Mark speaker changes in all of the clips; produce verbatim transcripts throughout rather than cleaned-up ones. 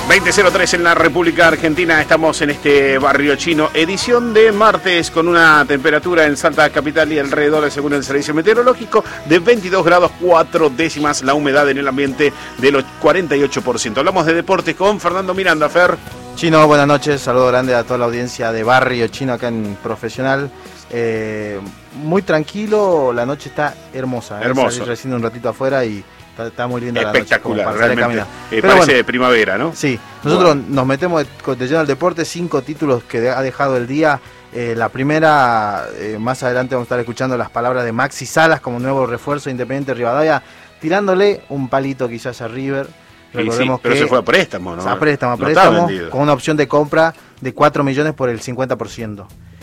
Speaker 1: veinte cero tres en la República Argentina, estamos en este barrio chino, edición de martes con una temperatura en Salta Capital y alrededor, según el servicio meteorológico, de veintidós grados cuatro décimas, la humedad en el ambiente del cuarenta y ocho por ciento. Hablamos de deportes con Fernando Miranda. Fer.
Speaker 2: Chino, buenas noches, saludo grande a toda la audiencia de Barrio Chino acá en Profesional. Eh, muy tranquilo, la noche está hermosa.
Speaker 1: Hermoso.
Speaker 2: Salí recién un ratito afuera y está, está muy linda la noche.
Speaker 1: Espectacular, realmente. Eh, parece
Speaker 2: bueno,
Speaker 1: de primavera, ¿no?
Speaker 2: Sí, nosotros
Speaker 1: bueno.
Speaker 2: nos metemos de, de lleno al deporte, cinco títulos que ha dejado el día. Eh, la primera, eh, más adelante vamos a estar escuchando las palabras de Maxi Salas como nuevo refuerzo Independiente Rivadavia, tirándole un palito quizás a River.
Speaker 1: Recordemos sí, pero que se fue a préstamo, ¿no?
Speaker 2: A préstamo, a no préstamo, con una opción de compra de cuatro millones por el cincuenta por ciento.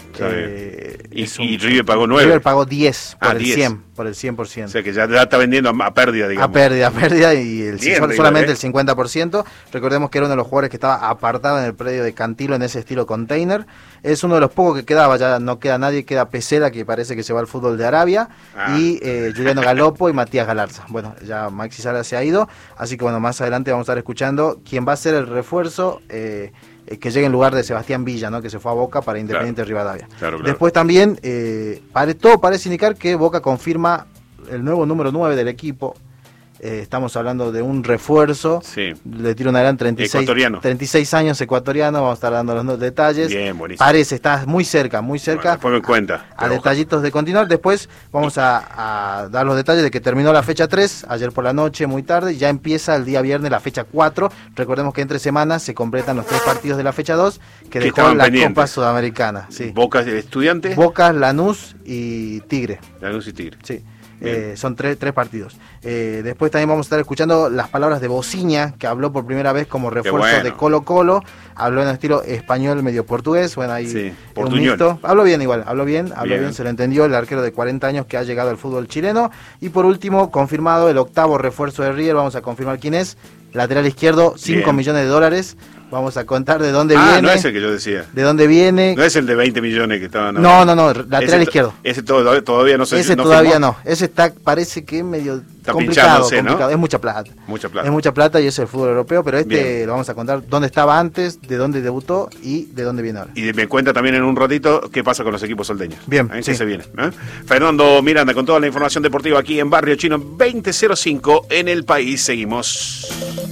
Speaker 1: Eh, y, un, y River pagó nueve.
Speaker 2: River pagó diez por
Speaker 1: ah,
Speaker 2: el
Speaker 1: diez.
Speaker 2: cien, por el cien por ciento.
Speaker 1: O sea que ya, ya está vendiendo a, a pérdida, digamos.
Speaker 2: A pérdida, a pérdida y el,
Speaker 1: Bien,
Speaker 2: sol,
Speaker 1: River,
Speaker 2: solamente
Speaker 1: ¿eh?
Speaker 2: el cincuenta por ciento. Recordemos que era uno de los jugadores que estaba apartado en el predio de Cantilo en ese estilo container. Es uno de los pocos que quedaba, ya no queda nadie, queda Pesela, que parece que se va al fútbol de Arabia, ah. y eh, Juliano Galopo y Matías Galarza. Bueno, ya Maxi Sala se ha ido, así que bueno, más adelante vamos a estar escuchando quién va a ser el refuerzo eh, que llegue en lugar de Sebastián Villa, ¿no? Que se fue a Boca para Independiente claro. Rivadavia. Claro, claro. Después también, eh, pare, todo parece indicar que Boca confirma el nuevo número nueve del equipo. Eh, estamos hablando de un refuerzo.
Speaker 1: Sí.
Speaker 2: Le tiro una gran treinta y seis, treinta y seis años ecuatoriano. Vamos a estar dando los detalles.
Speaker 1: Bien, buenísimo.
Speaker 2: Parece, está muy cerca, muy cerca.
Speaker 1: Bueno, después me cuenta.
Speaker 2: A, a detallitos de continuar. Después vamos a, a dar los detalles de que terminó la fecha tres, ayer por la noche, muy tarde. Y ya empieza el día viernes la fecha cuatro. Recordemos que entre semanas se completan los tres partidos de la fecha dos que dejó la pendientes. Copa Sudamericana. Sí.
Speaker 1: Boca Estudiantes.
Speaker 2: Boca, Lanús y Tigre.
Speaker 1: Lanús y Tigre.
Speaker 2: Sí. Eh, son tres, tres partidos. Eh, después también vamos a estar escuchando las palabras de Bociña, que habló por primera vez como refuerzo bueno. de Colo Colo. Habló en estilo español medio portugués. Bueno, ahí
Speaker 1: sí,
Speaker 2: un mixto. Habló bien igual, habló bien, habló bien. bien, se lo entendió. El arquero de cuarenta años que ha llegado al fútbol chileno. Y por último, confirmado el octavo refuerzo de River. Vamos a confirmar quién es. Lateral izquierdo, cinco millones de dólares. Vamos a contar de dónde
Speaker 1: ah,
Speaker 2: viene.
Speaker 1: Ah, no es el que yo decía.
Speaker 2: De dónde viene.
Speaker 1: No es el de veinte millones que estaban.
Speaker 2: No, no, no, lateral ese izquierdo.
Speaker 1: Ese todo, todavía no sé.
Speaker 2: Ese
Speaker 1: no
Speaker 2: todavía
Speaker 1: firmó.
Speaker 2: no. Ese está, parece que medio
Speaker 1: está
Speaker 2: complicado,
Speaker 1: complicado.
Speaker 2: ¿no? Es mucha plata.
Speaker 1: Mucha plata.
Speaker 2: Es mucha plata y es el fútbol europeo, pero este Bien. Lo vamos a contar dónde estaba antes, de dónde debutó y de dónde viene ahora.
Speaker 1: Y me cuenta también en un ratito qué pasa con los equipos solteños.
Speaker 2: Bien.
Speaker 1: ¿Eh?
Speaker 2: Sí.
Speaker 1: ¿Qué se viene? ¿Eh? Fernando Miranda con toda la información deportiva aquí en Barrio Chino veinte cero cinco en El País. Seguimos.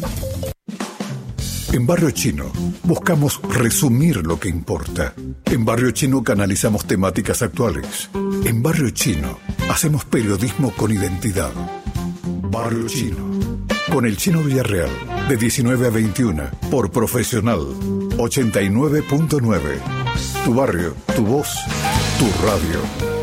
Speaker 3: En Barrio Chino buscamos resumir lo que importa. En Barrio Chino canalizamos temáticas actuales. En Barrio Chino hacemos periodismo con identidad. Barrio Chino. Con el Chino Villarreal, de diecinueve a veintiuna, por Profesional, ochenta y nueve punto nueve. Tu barrio, tu voz, tu radio.